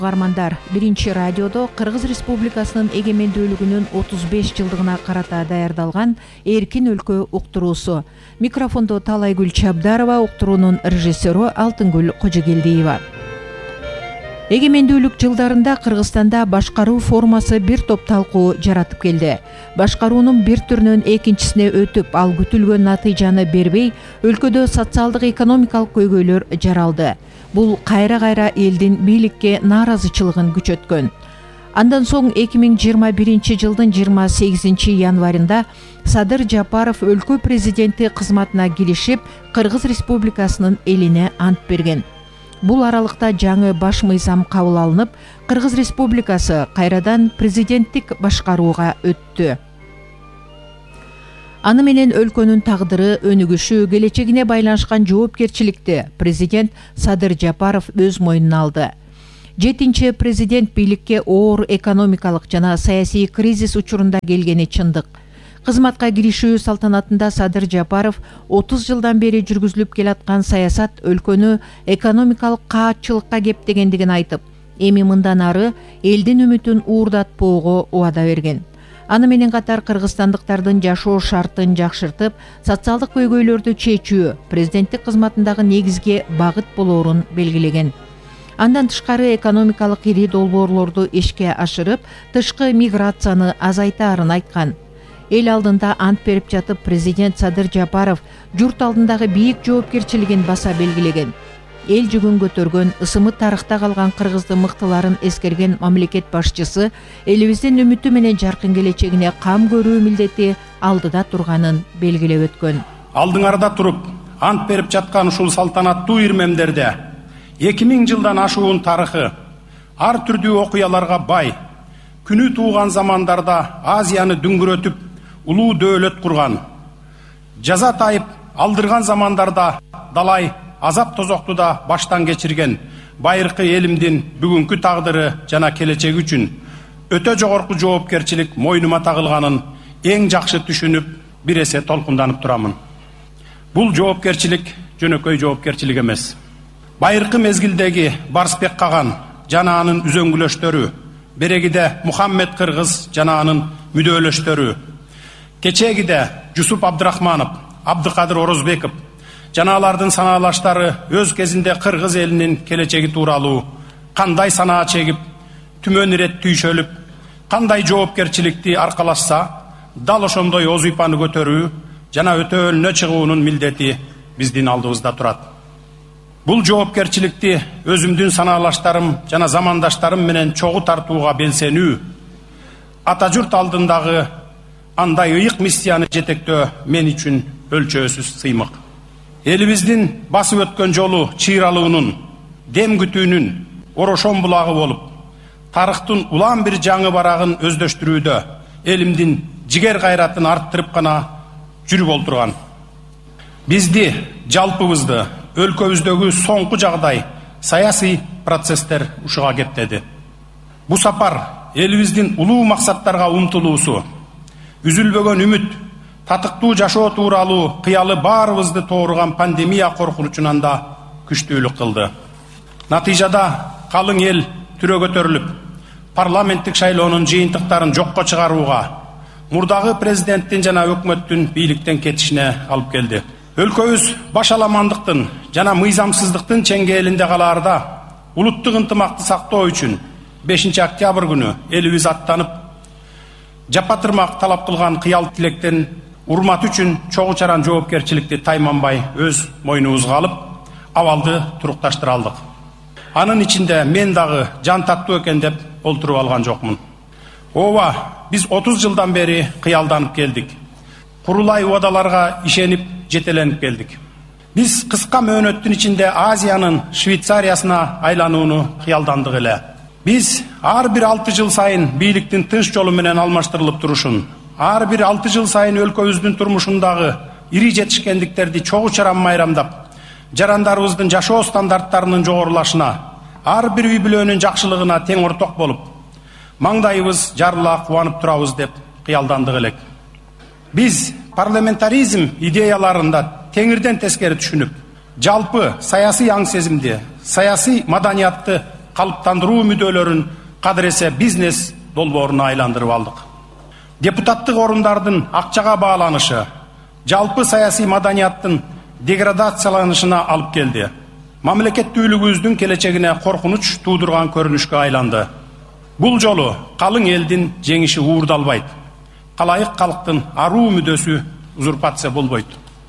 Угармандар, биринчи радиодо Кыргыз Республикасынын эгемендүүлүгүнүн 35 жылдыгына карата даярдалган Эркин өлкө уктуруусу. Микрофондо Талайгүл Чабдарова, уктуруунун режиссеру Алтынгүл Кожогелдиева. Эгемендүүлүк жылдарында Кыргызстанда башкаруу формасы бир топ талкуу жаратып келди. Башкаруунун бир түрүнөн экинчисине өтүп, ал күтүлгөн натыйжаны бербей, өлкөдө социалдык экономикалык көйгөйлөр жаралды. Бул кайра-кайра элдин бийликке нааразычылыгын күчөткөн. Андан соң 2021 жылдын 28 январында Садыр Жапаров өлкө президенти кызматына киришип, Кыргыз Республикасынын элине ант берген. Бул аралыкта жаңы баш мыйзам кабыл алынып, Кыргыз Республикасы кайрадан президенттик башкарууга өттү. Аны менен өлкөнүн тагдыры, өнүгүшү, келечегине байланышкан жоопкерчиликти президент Садыр Жапаров өз мойнуна алды. 7-чи президент бийликке оор экономикалык жана саясий кризис учурунда келгени чындык. Кызматка киришүү салтанатында Садыр Жапаров 30 жылдан бери жүргүзүлүп келаткан саясат өлкөнү экономикалык каатчылыкка кептегендигин айтып, эми мындан ары элдин үмүтүн уурдатпоого убада берген. Аны менен катар кыргызстандыктардын жашоо шартын жакшыртып, социалдык көйгөйлөрдү чечүү президенттик кызматындагы негизги багыт болоорун белгилеген. Андан тышкары экономикалык ири долбоорлорду ишке ашырып, тышкы миграцияны азайтаарын айткан. Эл алдында ант берип жатып, президент Садыр Жапаров журт алдындагы бийик жоопкерчилигин баса белгилеген. Эл жүгүн көтөргөн, ысымы тарыхта калган кыргыздын мыктыларын эскерген мамлекет башчысы элибиздин үмүтү менен жаркын келечегине кам көрүү милдети алдыда турганын белгилеп өткөн. Алдыңарда туруп, ант берип жаткан ушул салтанаттуу ирмемдерде 2000 жылдан ашуун тарыхы, ар түрдүү окуяларга бай, күнү тууган замандарда Азияны дүңгүрөтүп, улуу дөөлөт курган, жаза тайып алдырган замандарда далай азап тозокту да баштан кечирген байыркы элимдин бүгүнкү тагдыры жана келечеги үчүн өтө жогорку жоопкерчилик мойнума тагылганын эң жакшы түшүнүп, бир эсе толкунданып турамын. Бул жоопкерчилик жөнөкөй жоопкерчилик эмес. Байыркы мезгилдеги Барсбек Каган жана анын үзөңгүлөштөрү, берегиде Мухаммед Кыргыз жана анын мүдөөлөштөрү, кечегиде Жусуп Абдрахманов, Абдыкадыр Орозбеков жана алардын санаалаштары өз кезинде Кыргыз элинин келечеги тууралуу кандай санаа чегип, түмөн ирет түйшөлүп, кандай жоопкерчиликти аркалашса, дал ошондой оз уйпаны көтөрүү жана өтөөлүнө чыгуунун милдети биздин алдыбызда турат. Бул жоопкерчиликти өзүмдүн санаалаштарым жана замандаштарым менен чогуу тартууга белсенүү, ата журт алдындагы андай ыйык миссияны жетектөө мен үчүн өлчөөсүз сыймык. Элибиздин басып өткөн жолу чыйралуунун, дем күтүүнүн орошон булагы болуп, тарыхтын улам бир жаңы барагын өздөштүрүүдө элимдин жигер кайратын арттырып гана жүрүп олтурган. Бизди, жалпыбызды, өлкөбүздөгү соңку жагдай саясий процесстер ушуга кептеди. Бу сапар элибиздин улуу максаттарга умтулуусу, үзүлбөгөн үмүт, татыктуу жашоо тууралуу кыялы баарыбызды тооруган пандемия коркунучунан да күчтүүлүк кылды. Натыйжада калың эл түрө көтөрүлүп, парламенттик шайлоонун жыйынтыктарын жокко чыгарууга, мурдагы президенттин жана өкмөттүн бийликтен кетишине алып келди. Өлкөбүз башаламандыктын жана мыйзамсыздыктын чеңгээлинде калаарда улуттук ынтымакты сактоо үчүн 5 октябрь күнү элибиз аттанып, жапатырмак талап кылган кыял тилектен урмат үчүн чогуу чаран жоопкерчиликти тайманбай өз мойнубузга алып, абалды турукташтыра алдык. Анын ичинде мен дагы жан таттуу экен деп олтуруп алган жокмун. Ооба, биз 30 жылдан бери кыялданып келдик. Курулай убадаларга ишенип, жетеленип келдик. Биз кыска мөөнөттүн ичинде Азиянын Швейцариясына айланууну кыялдандык эле. Биз ар бир 6 жыл сайын бийликтин тынч жолу менен алмаштырылып турушун, ар бир 6 жыл сайын өлкөбүздүн турмушундагы ири жетишкендиктерди чогуу чаран майрамдап, жарандарыбыздын жашоо стандарттарынын жогорулашына, ар бир үй бүлөнүн жакшылыгына тең орток болуп, маңдайыбыз жарыла кубанып турабыз деп кыялдандык элек. Биз парламентаризм идеяларында теңирден тескери түшүнүп, жалпы саясий аң сезимди, саясий маданиятты калыптандыруу мүдөлөрүн кадыресе бизнес долбооруна айландырып алдык. Депутаттык орундардын акчага бааланышы жалпы саясий маданияттын деградацияланышына алып келди. Мамлекеттүүлүгүбүздүн келечегине коркунуч туудурган көрүнүшкө айланды. Бул жолу калың элдин жеңиши уурдалбайт. Калайык калктын аруу мүдөсү узурпация болбойт.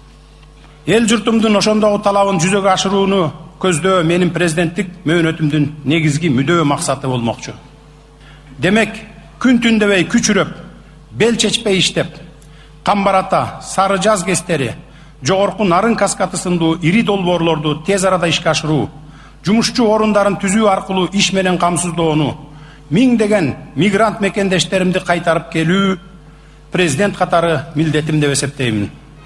Эл журтумдун ошондогу талабын жүзөгө ашырууну көздөө менин президенттик мөөнөтүмдүн негизги мүдөө максаты болмокчу. Демек, күн түндебей күчүрөп, бел чечпей иштеп, Камбарата, Сары Жаз кестери, жогорку Нарын каскаты сындуу ири долбоорлорду тез арада ишке ашыруу, жумушчу орундарын түзүү аркылуу иш менен камсыздоону, миңдеген мигрант мекендештеримди кайтарып келүү президент катары милдетим деп эсептеймин.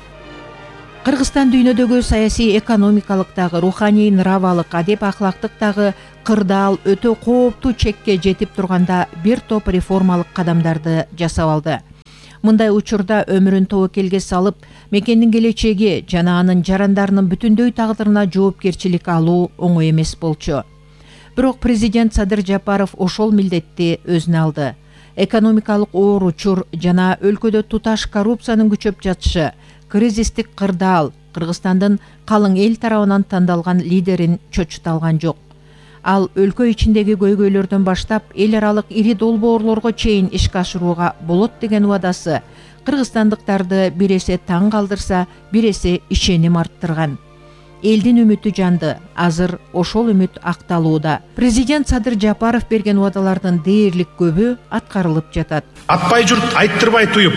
Кыргызстан дүйнөдөгү саясий, экономикалык дагы, руханий, нравалык, адеп ахлактык дагы кырдаал өтө кооптуу чекке жетип турганда бир топ реформалык кадамдарды жасап алды. Мындай учурда өмүрүн тобокелге салып, мекендин келечеги жана анын жарандарынын бүтүндөй тагдырына жоопкерчилик алуу оңой эмес болчу. Бирок президент Садыр Жапаров ошол милдетти өзүнө алды. Экономикалык оор учур жана өлкөдө туташ коррупциянын күчөп жатышы, кризистик кырдаал Кыргызстандын калың эл тарабынан тандалган лидерин чочута алган жок. Ал өлкө ичиндеги көйгөйлөрдөн баштап эл аралык ири долбоорлорго чейин ишке ашырууга болот деген убадасы кыргызстандыктарды бир эсе таң калтырса, бир эсе ишеним арттырган. Элдин үмүтү жанды. Азыр ошол үмүт акталууда. Президент Садыр Жапаров берген убадалардын дээрлик көбү аткарылып жатат. Атпай журт айттырбай туюп,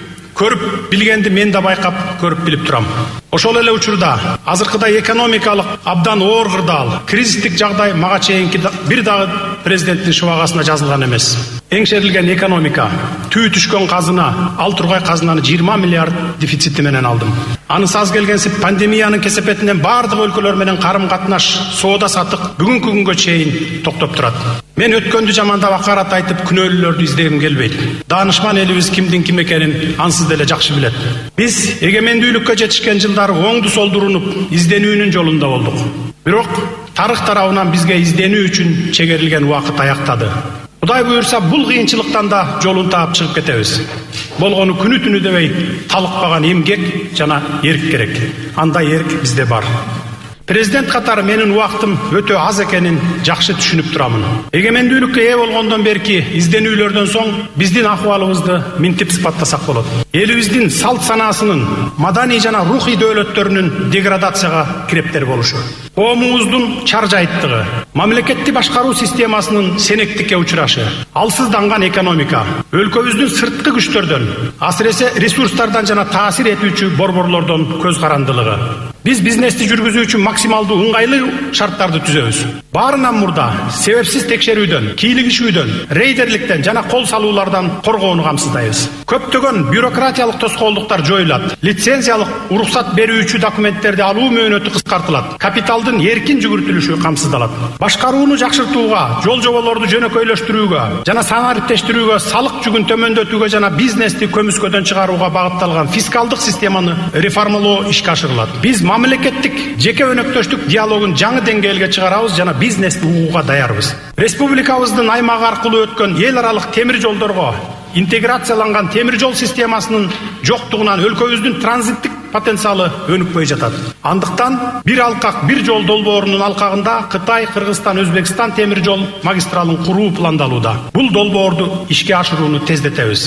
көрүп билгенди мен да байкап, көрүп билип турам. Ошол эле учурда азыркыдай экономикалык абдан оор кырдаал, кризистик жагдай мага чейинки бир дагы президенттин шыбагасына жазылган эмес. Эңшерилген экономика, түү түшкөн казына, ал тургай казынаны 20 миллиард дефицити менен алдым. Анысы аз келгенсип пандемиянын кесепетинен бардык өлкөлөр менен карым катнаш, соода сатык бүгүнкү күнгө чейин токтоп турат. Мен өткөндү жамандап акарат айтып күнөөлүүлөрдү издегим келбейт. Даанышман элибиз кимдин ким экенин ансыз деле жакшы билет. Биз эгемендүүлүккө жетишкен жылдары оңду солду урунуп, изденүүнүн жолунда болдук. Бирок тарых тарабынан бизге изденүү үчүн чегерилген убакыт аяктады. Кудай буйрса, бул кыйынчылыктан да жолун таап чыгып кетебиз. Болгону күнү түнү дебей талыкпаган эмгек жана эрк керек. Андай эрк бизде бар. Президент катары менин убактым өтө аз экенин жакшы түшүнүп турамын. Эгемендүүлүккө ээ болгондон берки изденүүлөрдөн соң биздин акыбалыбызды минтип сыпаттасак болот. Элибиздин салт санаасынын, маданий жана рухий дөөлөттөрүнүн деградацияга кирептер болушу. Коомубуздун чаржайттыгы, мамлекетти башкаруу системасынын сенектикке учурашы, алсызданган экономика, өлкөбүздүн сырткы күчтөрдөн, асыресе ресурстардан жана таасир этүүчү борборлордон көз карандылыгы. Биз бизнести жүргүзүү үчүн максималдуу ыңгайлуу шарттарды түзөбүз. Баарынан мурда себепсиз текшерүүдөн, кийлигишүүдөн, рейдерликтен жана кол салуулардан коргоону камсыздайбыз. Көптөгөн бюрократиялык тоскоолдуктар жоюлат. Лицензиялык уруксат берүүчү документтерди алуу мөөнөтү кыскартылат. Капиталдын эркин жүгүртүлүшү камсыздалат. Башкарууну жакшыртууга, жол жоболорду жөнөкөйлөштүрүүгө жана санариптештирүүгө, салык жүгүн төмөндөтүүгө жана бизнести көмүскөдөн чыгарууга багытталган фискалдык системаны реформалоо ишке ашырылат. Биз мамлекеттик жеке өнөктөштүк диалогун жаңы деңгээлге чыгарабыз жана бизнести угууга даярбыз. Республикабыздын аймагы аркылуу өткөн эл аралык темир жолдорго интеграцияланган темир жол системасынын жоктугунан өлкөбүздүн транзиттик потенциалы өнүкпөй жатат. Андыктан бир алкак, бир жол долбоорунун алкагында Кытай, Кыргызстан, Өзбекстан темир жол магистралын куруу пландалууда. Бул долбоорду ишке ашырууну тездетебиз.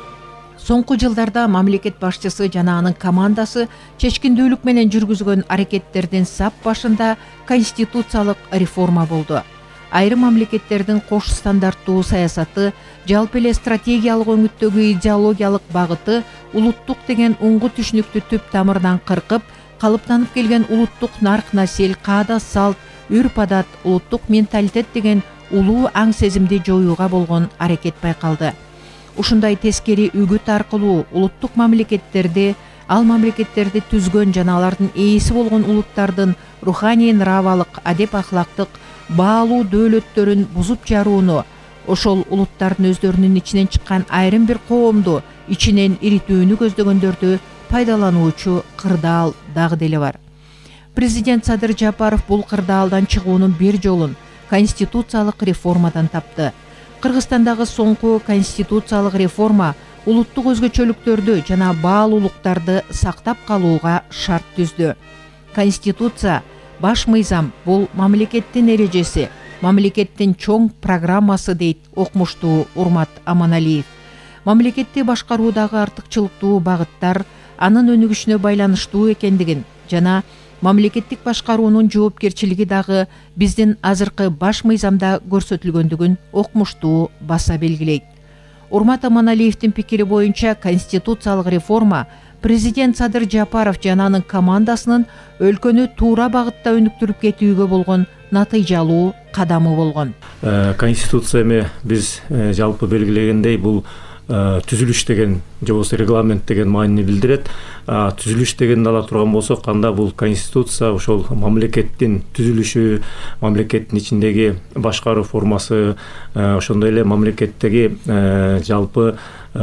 Соңку жылдарда мамлекет башчысы жана анын командасы чечкиндүүлүк менен жүргүзгөн аракеттердин сап башында конституциялык реформа болду. Айрым мамлекеттердин кош стандарттуу саясаты, жалпы эле стратегиялык өңүттөгү идеологиялык багыты улуттук деген уңгу түшүнүктү түп тамырынан кыркып, калыптанып келген улуттук нарк насил, каада салт, үрп-адат, улуттук менталитет деген улуу аң сезимди жоюуга болгон аракет байкалды. Ушундай тескери үгүт аркылуу улуттук мамлекеттерди, ал мамлекеттерди түзгөн жана алардын ээси болгон улуттардын руханий нравалык, адеп ахлактык, баалуу дөөлөттөрүн бузуп жарууну, ошол улуттардын өздөрүнүн ичинен чыккан айрым бир коомду ичинен иритүүнү көздөгөндөрдү пайдалануучу кырдаал дагы деле бар. Президент Садыр Жапаров бул кырдаалдан чыгуунун бир жолун конституциялык реформадан тапты. Кыргызстандагы соңку конституциялык реформа улуттук өзгөчөлүктөрдү жана баалуулуктарды сактап калууга шарт түздү. Конституция баш мыйзам, бул мамлекеттин эрежеси, мамлекеттин чоң программасы дейт окумуштуу Урмат Аманалиев. Мамлекетти башкаруудагы артыкчылыктуу багыттар анын өнүгүшүнө байланыштуу экендигин жана мамлекеттик башкаруунун жоопкерчилиги дагы биздин азыркы баш мыйзамда көрсөтүлгөндүгүн окумуштуу баса белгилейт. Урмат Аманалиевдин пикири боюнча конституциялык реформа президент Садыр Жапаров жана анын командасынын өлкөнү туура багытта өнүктүрүп кетүүгө болгон натыйжалуу кадамы болгон. Конституция эми биз жалпы белгилегендей бул түзүлүш деген же болбосо регламент деген маанини билдирет. Түзүлүш дегенди ала турган болсок, анда бул конституция ошол мамлекеттин түзүлүшү, мамлекеттин ичиндеги башкаруу формасы, ошондой эле мамлекеттеги жалпы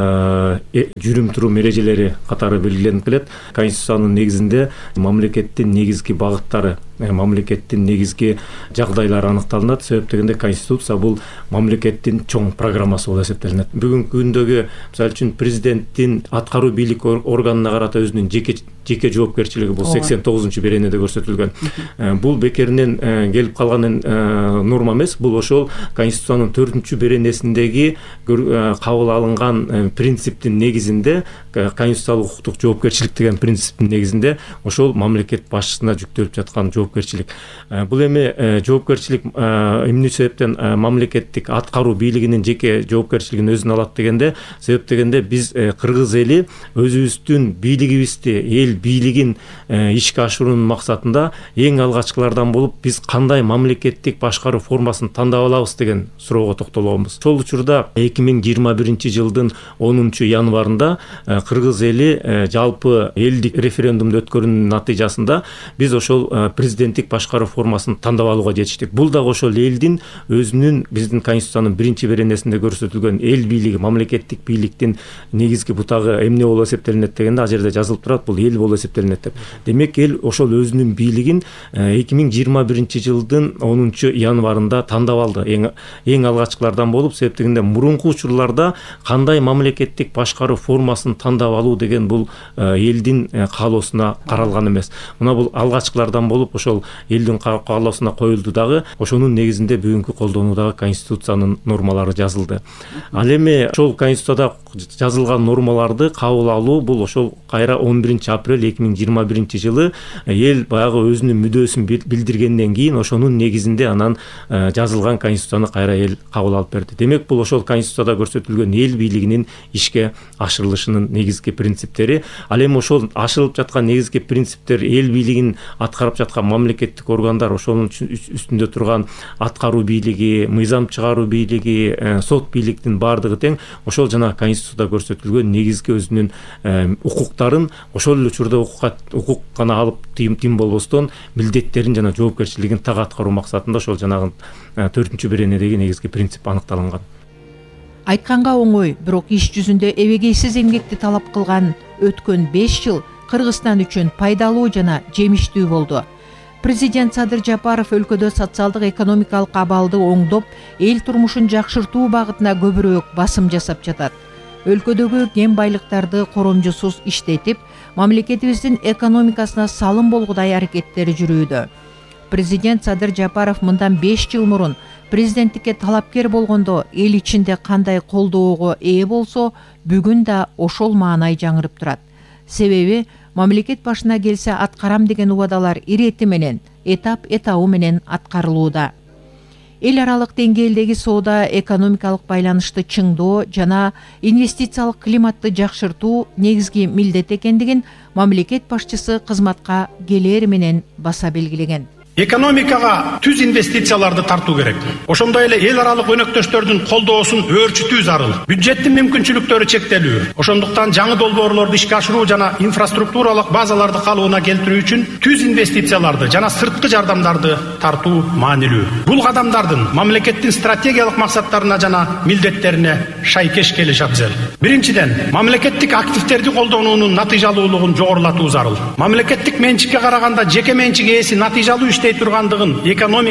жүрүм турум эрежелери катары белгиленип келет. Конституциянын негизинде мамлекеттин негизги багыттары, мамлекеттин негизги жагдайлары аныкталынат. Себеп дегенде конституция бул мамлекеттин чоң программасы болуп эсептелинет. Бүгүнкү күндөгү мисалы үчүн президенттин аткаруу бийлик органына карата өзүнүн жеке жоопкерчилиги бул 89-беренеде көрсөтүлгөн. Бул бекеринен келип калган норма эмес, бул ошол конституциянын 4-беренесиндеги кабыл алынган принциптин негизинде, конституциялык укуктук жоопкерчилик деген принциптин негизинде ошол мамлекет башчысына жүктөлүп жаткан жоопкерчилик. Бул эми жоопкерчилик эмне себептен мамлекеттик аткаруу бийлигинин жеке жоопкерчилигин өзүнө алат дегенде, себеп дегенде биз кыргыз эли өзүбүздүн бийлигибизди, эл бийлигин ишке ашыруунун максатында эң алгачкылардан болуп биз кандай мамлекеттик башкаруу формасын тандап алабыз деген суроого токтолгонбуз. Ошол учурда 2021-жылдын 10-январында кыргыз эли жалпы элдик референдумду өткөрүүнүн натыйжасында биз ошол президенттик башкаруу формасын тандап алууга жетиштик. Бул дагы ошол элдин өзүнүн биздин конституциянын 1-беренесинде көрсөтүлгөн эл бийлиги, мамлекеттик бийликтин негизги бутагы эмне болуп эсептелинет дегенде, ал жерде жазылып турат, бул эл болуп эсептелинет деп. Демек эл ошол өзүнүн бийлигин 2021-жылдын 10-январында тандап алды. Эң алгачкылардан болуп, себеп дегенде мурунку учурларда кандай мамлекеттик башкаруу формасын тандап алуу деген бул элдин каалоосуна каралган эмес. Мына бул алгачкылардан болуп ошол элдин каалоосуна коюлду дагы, ошонун негизинде бүгүнкү колдонуудагы конституциянын нормалары жазылды. Ал эми ошол конституцияда жазылган нормаларды кабыл алуу бул ошол кайра 11-апрель 2021-жылы эл баягы өзүнүн мүдөөсүн билдиргенден кийин ошонун негизинде анан жазылган конституцияны кайра эл кабыл алып берди. Демек бул ошол конституцияда көрсөтүлгөн эл бийлигинин ишке ашырылышынын негизги принциптери. Ал эми ошол ашырылып жаткан негизги принциптер, эл бийлигин аткарып жаткан мамлекеттик органдар, ошонун үстүндө турган аткаруу бийлиги, мыйзам чыгаруу бийлиги, сот бийликтин баардыгы тең ошол жана конституцияда көрсөтүлгөн негизги өзүнүн укуктарын ошол эле учурда укук гана алып тим болбостон милдеттерин жана жоопкерчилигин так аткаруу максатында ошол жанагы 4-беренедеги негизги принцип аныкталган. Айтканга оңой, бирок иш жүзүндө эбегейсиз эмгекти талап кылган өткөн 5 жыл Кыргызстан үчүн пайдалуу жана жемиштүү болду. Президент Садыр Жапаров өлкөдө социалдык экономикалык абалды оңдоп, эл турмушун жакшыртуу багытына көбүрөөк басым жасап жатат. Өлкөдөгү кен байлыктарды коромжусуз иштетип, мамлекетибиздин экономикасына салым болгудай аракеттери жүрүүдө. Президент Садыр Жапаров мындан 5 жыл мурун президенттикке талапкер болгондо эл ичинде кандай колдоого ээ болсо, бүгүн да ошол маанай жаңырып турат. Себеби мамлекет башына келсе аткарам деген убадалар ирети менен, этап-этабы менен аткарылууда. Эл аралык деңгээлдеги соода экономикалык байланышты чыңдоо жана инвестициялык климатты жакшыртуу негизги милдет экендигин мамлекет башчысы кызматка келери менен баса белгилеген. Экономикага түз инвестицияларды тартуу керек. Ошондой эле эл аралык өнөктөштөрдүн колдоосун өөрчүтүү зарыл. Бюджеттин мүмкүнчүлүктөрү чектелүү. Ошондуктан жаңы долбоорлорду ишке ашыруу жана инфраструктуралык базаларды калыбына келтирүү үчүн түз инвестицияларды жана сырткы жардамдарды тартуу маанилүү. Бул кадамдардын мамлекеттин стратегиялык максаттарына жана милдеттерине шайкеш келиши абзел. Биринчиден, мамлекеттик активдерди колдонуунун натыйжалуулугун жогорулатуу зарыл. Мамлекеттик менчикке караганда жеке менчик ээси натыйжалуу иштей тургандыгын экономикалык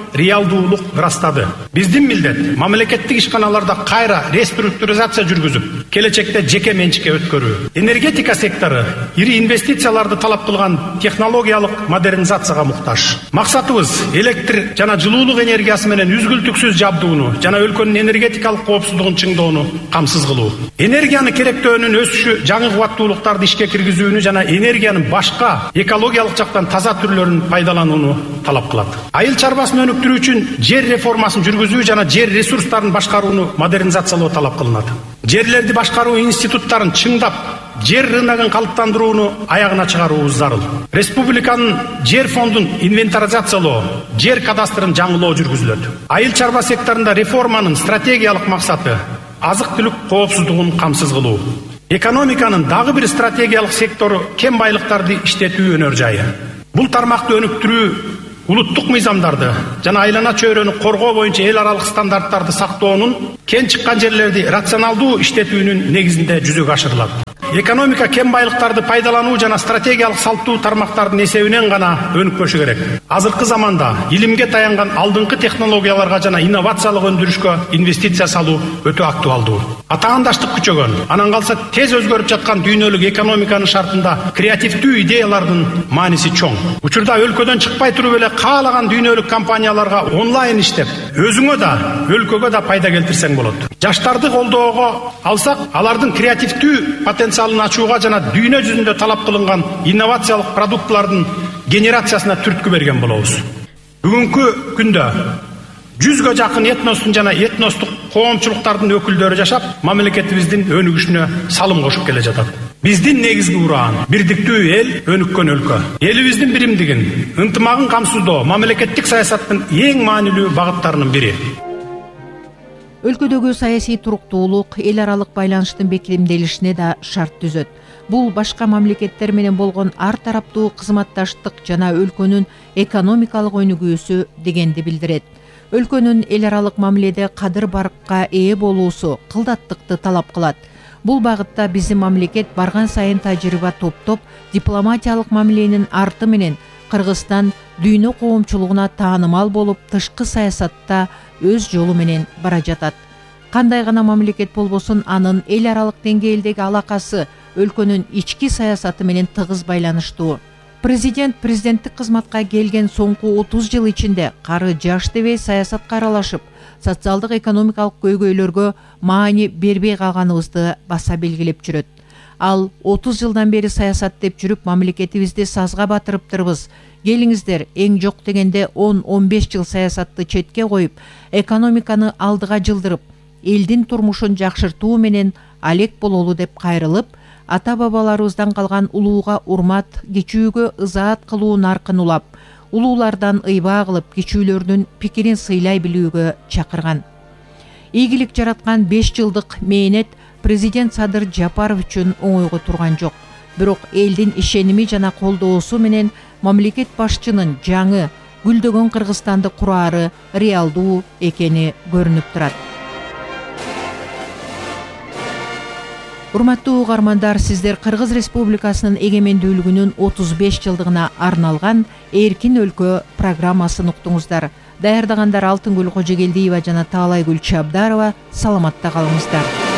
реалдуулук ырастады. Биздин милдет мамлекеттик ишканаларда кайра реструктуризация жүргүзүп, келечекте жеке менчикке өткөрүү. Энергетика сектору ири инвестицияларды талап кылган технологиялык модернизацияга муктаж. Максатыбыз электр жана жылуулук энергиясы менен үзгүлтүксүз жабдууну жана өлкөнүн энергетикалык коопсуздугун чыңдоону камсыз кылуу. Энергияны керектөөнүн өсүшү жаңы кубаттуулуктарды ишке киргизүүнү жана энергиянын башка экологиялык жактан таза түрлөрүн пайдаланууну талап кылат. Айыл чарбасын өнүктүрүү үчүн жер реформасын жүргүзүү жана жер ресурстарын башкарууну модернизациялоо талап кылынат. Жерлерди башкаруу институттарын чыңдап, жер рыногун калыптандырууну аягына чыгаруубуз зарыл. Республиканын жер фондун инвентаризациялоо, жер кадастрын жаңылоо жүргүзүлөт. Айыл чарба секторунда реформанын стратегиялык максаты азык-түлүк коопсуздугун камсыз кылуу. Экономиканын дагы бир стратегиялык сектору кен байлыктарды иштетүү өнөр жайы. Бул тармакты өнүктүрүү улуттук мыйзамдарды жана айлана чөйрөнү коргоо боюнча эл аралык стандарттарды сактоонун, кен чыккан жерлерди рационалдуу иштетүүнүн негизинде жүзөгө ашырылат. Экономика кен байлыктарды пайдалануу жана стратегиялык салттуу тармактардын эсебинен гана өнүкпөшү керек. Азыркы заманда илимге таянган алдыңкы технологияларга жана инновациялык өндүрүшкө инвестиция салуу өтө актуалдуу. Атаандаштык күчөгөн, анан калса тез өзгөрүп жаткан дүйнөлүк экономиканын шартында креативдүү идеялардын мааниси чоң. Учурда өлкөдөн чыкпай туруп эле каалаган дүйнөлүк компанияларга онлайн иштеп, өзүңө да, өлкөгө да пайда келтирсең болот. Жаштарды колдоого алсак, алардын креативдүү потенциалын ачууга жана дүйнө жүзүндө талап кылынган инновациялык продуктлардын генерациясына түрткү берген болобуз. Бүгүнкү күндө 100гө жакын этностун жана этностук коомчулуктардын өкүлдөрү жашап, мамлекетибиздин өнүгүшүнө салым кошуп келе жатат. Биздин негизги ураан бирдиктүү эл, өнүккөн өлкө. Элибиздин биримдигин, ынтымагын камсыздоо мамлекеттик саясаттын эң маанилүү багыттарынын бири. Өлкөдөгү саясий туруктуулук эл аралык байланыштын бекемделишине да шарт түзөт. Бул башка мамлекеттер менен болгон ар тараптуу кызматташтык жана өлкөнүн экономикалык өнүгүүсү дегенди билдирет. Өлкөнүн эл аралык мамиледе кадыр баркка ээ болуусу кылдаттыкты талап кылат. Бул багытта биздин мамлекет барган сайын тажрыйба топтоп, дипломатиялык мамиленин арты менен Кыргызстан дүйнө коомчулугуна таанымал болуп, тышкы саясатта өз жолу менен бара жатат. Кандай гана мамлекет болбосун, анын эл аралык деңгээлдеги алакасы өлкөнүн ички саясаты менен тыгыз байланыштуу. Президенттик кызматка келген соңку 30 жыл ичинде кары жаш дебей саясатка аралашып, социалдык экономикалык көйгөйлөргө маани бербей калганыбызды баса белгилеп жүрөт. Ал 30 жылдан бери саясат деп жүрүп, мамлекетибизди сазга батырыптырбыз. Келиңиздер, эң жок дегенде 10-15 жыл саясатты четке коюп, экономиканы алдыга жылдырып, элдин турмушун жакшыртуу менен алек бололу деп кайрылып, ата-бабаларыбыздан калган улууга урмат, кичүүгө ызаат кылуу наркын улап, улуулардан ыйбаа кылып, кичүүлөрдүн пикирин сыйлай билүүгө чакырган. Ийгилик жараткан 5 жылдык мээнет президент Садыр Жапаров үчүн оңойго турган жок. Бирок элдин ишеними жана колдоосу менен мамлекет башчынын жаңы гүлдөгөн Кыргызстанды курары реалдуу экени көрүнүп турат. Урматтуу угармандар, сиздер Кыргыз Республикасынын эгемендүүлүгүнүн 35 жылдыгына арналган Эркин өлкө программасын уктуңуздар. Даярдагандар Алтынгүл Кожогелдиева жана Таалайгүл Чабдарова. Саламатта калыңыздар.